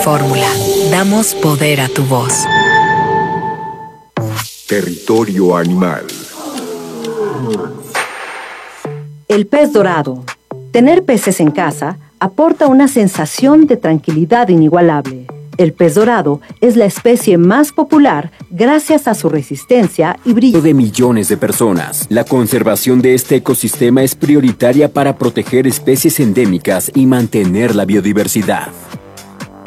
Fórmula. Damos poder a tu voz. Territorio animal. El pez dorado. Tener peces en casa aporta una sensación de tranquilidad inigualable. El pez dorado es la especie más popular gracias a su resistencia y brillo. De millones de personas, la conservación de este ecosistema es prioritaria para proteger especies endémicas y mantener la biodiversidad.